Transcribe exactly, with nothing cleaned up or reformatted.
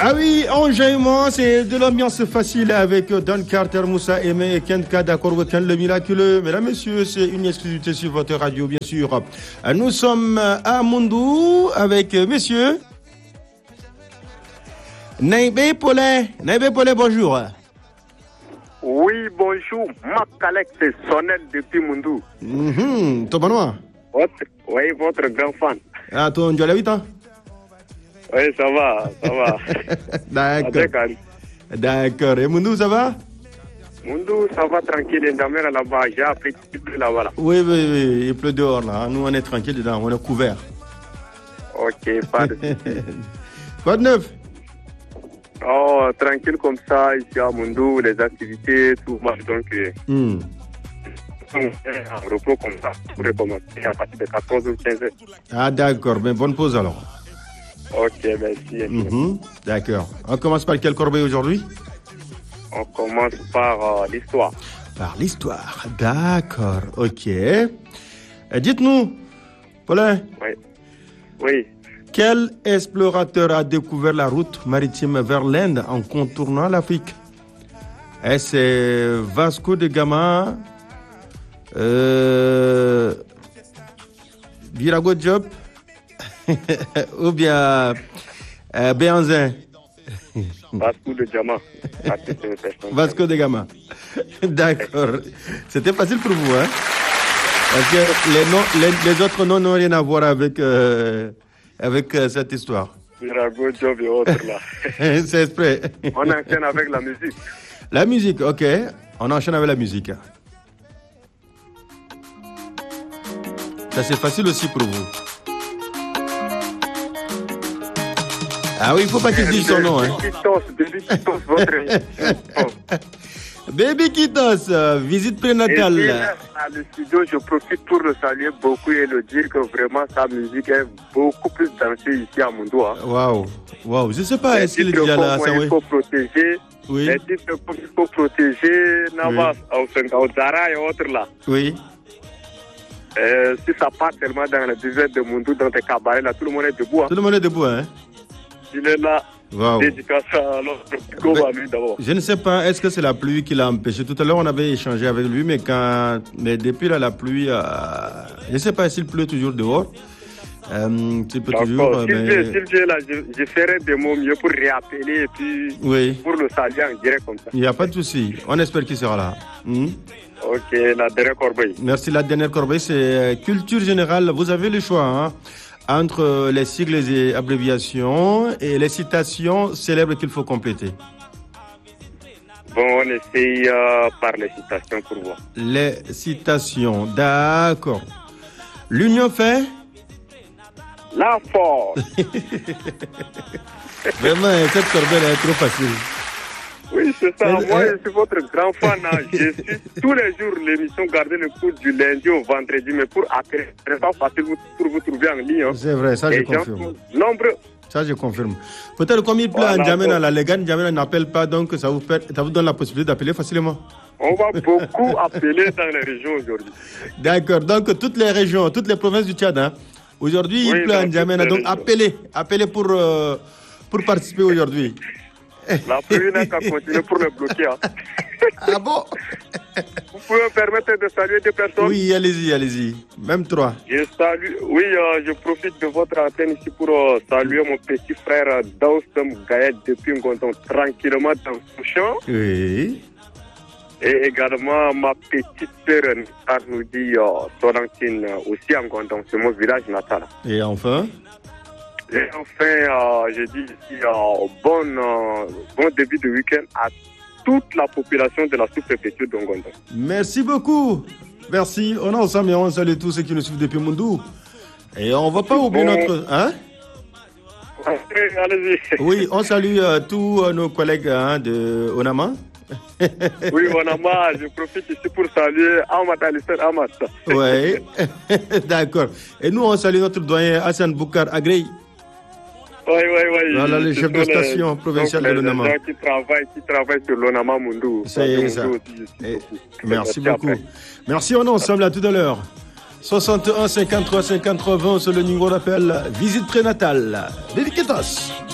Ah oui, enjaillement, c'est de l'ambiance facile avec Don Carter, Moussa Aimé et Kenka d'accord avec le miraculeux. Mesdames, messieurs, c'est une exclusivité sur votre radio, bien sûr. Nous sommes à Mundou avec messieurs Naïbé Paulet. Naïbé Paulet, bonjour. Oui, bonjour. Makalek, c'est Sonel depuis Mundou. Mm-hmm. Tobanoa. Votre, oui, votre grand fan. Ah, ton Djola huit ans. Oui, ça va, ça va. D'accord. D'accord. Et Mundou, ça va? Mundou, ça va tranquille. Ndamera là-bas, j'ai appris qu'il pleut là-bas. Là. Oui, oui, oui, il pleut dehors là. Nous, on est tranquille dedans, on est couvert. Ok, pas de Quoi de neuf? Oh, tranquille comme ça, ici à Mundou, les activités, tout marche donc. Mm. En repos comme ça, pour recommencer à partir de quatorze ou quinze heures. Ah, d'accord, mais bonne pause alors. Ok, merci. Mm-hmm. D'accord. On commence par quelle corbeille aujourd'hui? On commence par euh, l'histoire. Par l'histoire, d'accord, ok. Et dites-nous, Paulin. Oui. Oui. Quel explorateur a découvert la route maritime vers l'Inde en contournant l'Afrique? Est-ce Vasco de Gama, euh, Virago Diop ou bien euh, Béanzin? Vasco de Gama. Vasco de Gama. D'accord. C'était facile pour vous, hein? Parce que les, noms, les, les autres noms n'ont rien à voir avec, euh, avec euh, cette histoire. Virago Diop et autres là. C'est exprès. On enchaîne avec la musique. La musique, ok. On enchaîne avec la musique. Ça, c'est facile aussi pour vous. Ah oui, il ne faut pas qu'il dise son nom. Hein. Baby Kitos, votre Baby Kitos, euh, visite prénatale. Et puis, à le studio, je profite pour le saluer beaucoup et le dire que vraiment sa musique est beaucoup plus dansée ici à Mundou. Waouh, waouh. Je ne sais pas, est-ce qu'il est déjà là? Ça, il oui. faut protéger. Oui. Les titres qu'il faut protéger, Navas, Zara et autres là. Oui. Euh, si ça part tellement dans le désert de Mundou, dans tes cabarets là, tout le monde est debout. Hein. Tout le monde est debout, hein? Il est là. Wow. Dédicace à l'autre lui d'abord. Je ne sais pas, est-ce que c'est la pluie qui l'a empêché? Tout à l'heure, on avait échangé avec lui, mais quand, mais depuis là, la pluie, euh... je ne sais pas s'il pleut toujours dehors. Euh, tu peux toujours. S'il mais... pleut, s'il pleut là, je, je ferai de mon mieux pour réappeler et puis oui. pour le saluer en direct comme ça. Il n'y a pas de souci. On espère qu'il sera là. Hmm? Ok, la dernière corbeille. Merci. La dernière corbeille, c'est culture générale. Vous avez le choix, hein, entre les sigles et abréviations et les citations célèbres qu'il faut compléter. Bon, on essaye euh, par les citations pour voir. Les citations, d'accord. L'union fait la force. Vraiment, cette corbeille est trop facile. Oui, c'est ça. Moi, je suis votre grand fan. Hein. Je suis tous les jours l'émission Garder le coup du lundi au vendredi. Mais pour appeler, c'est pas facile pour vous trouver en ligne. Hein. C'est vrai, ça je les confirme. Nombreux. Ça je confirme. Peut-être comme il pleut voilà, en Djamena, la Légane Djamena n'appelle pas, donc ça vous, per... ça vous donne la possibilité d'appeler facilement. On va beaucoup appeler dans les régions aujourd'hui. D'accord, donc toutes les régions, toutes les provinces du Tchad, hein. Aujourd'hui, oui, il pleut en Djamena, donc appelez, appelez pour, euh, pour participer aujourd'hui. La pluie n'a qu'à continuer pour le bloquer. Hein. Ah bon? Vous pouvez me permettre de saluer deux personnes? Oui, allez-y, allez-y. Même trois. Je salue, oui, euh, je profite de votre antenne ici pour euh, saluer mon petit frère euh, Daoustam Gaël depuis Ngonton, tranquillement dans son champ. Oui. Et également ma petite sœur Arnoudi euh, Sorantine euh, aussi en Ngonton, c'est mon village natal. Et enfin? Et enfin, euh, je dis ici euh, bon, euh, bon début de week-end à toute la population de la sous-préfecture d'Ongonton. Merci beaucoup. Merci. On est ensemble et on salue tous ceux qui nous suivent depuis Mundou. Et on ne va pas oublier bon. notre... Hein? Allez-y. Oui, on salue euh, tous euh, nos collègues hein, de Onama. Oui, Onama, je profite ici pour saluer Ahmad Alisser Ahmad. Oui, d'accord. Et nous, on salue notre doyen Hassan Boukar Agrey. Oui, oui, oui. Voilà, le chef de station provinciale de l'Onama. Les gens qui travaillent, qui travaillent sur l'Onama Mundou. C'est ça. Et, merci beaucoup. Après. Merci, on est ensemble à tout à l'heure. soixante et un cinquante-trois cinquante-trois vingt, c'est le numéro d'appel. Visite prénatale. Dédicace.